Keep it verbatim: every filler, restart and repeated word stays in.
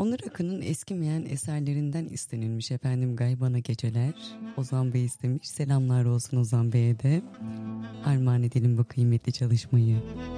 Onur Akın'ın eskimeyen eserlerinden istenilmiş efendim Gaybana Geceler. Ozan Bey istemiş. Selamlar olsun Ozan Bey'e de. Armağan edelim bu kıymetli çalışmayı.